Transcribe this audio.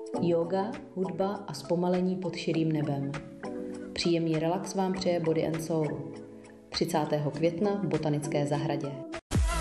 Yoga, hudba a zpomalení pod širým nebem. Příjemný relax vám přeje Body and Soul. 30. května v Botanické zahradě.